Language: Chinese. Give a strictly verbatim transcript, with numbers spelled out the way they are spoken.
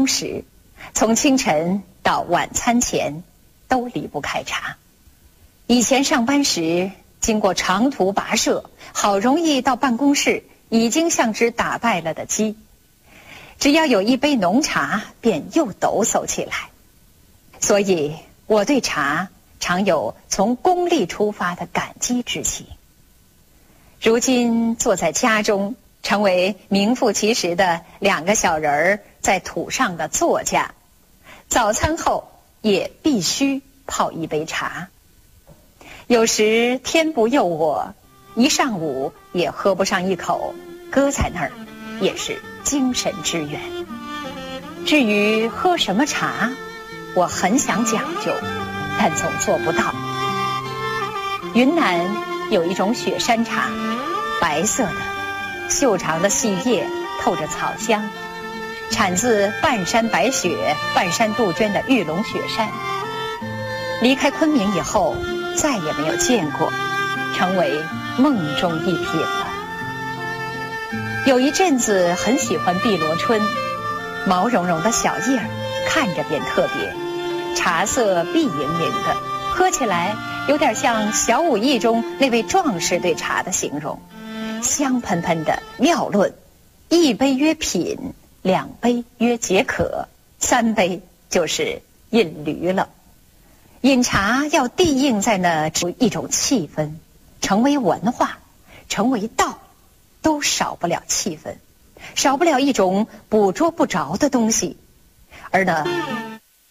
工时，从清晨到晚餐前都离不开茶。以前上班时，经过长途跋涉，好容易到办公室，已经像只打败了的鸡，只要有一杯浓茶，便又抖擞起来。所以我对茶常有从功利出发的感激之情。如今坐在家中，成为名副其实的两个小人儿在土上的作家，早餐后也必须泡一杯茶。有时天不佑我，一上午也喝不上一口，搁在那儿也是精神之源。至于喝什么茶，我很想讲究，但总做不到。云南有一种雪山茶，白色的，秀长的细叶透着草香，产自半山白雪半山杜鹃的玉龙雪山。离开昆明以后，再也没有见过，成为梦中一品了。有一阵子很喜欢碧螺春，毛茸茸的小叶儿，看着便特别，茶色碧莹莹的，喝起来有点像小武艺中那位壮士对茶的形容，香喷喷的妙论，一杯曰品，两杯曰解渴，三杯就是饮驴了。饮茶要地应在那一种气氛，成为文化，成为道，都少不了气氛，少不了一种捕捉不着的东西。而呢，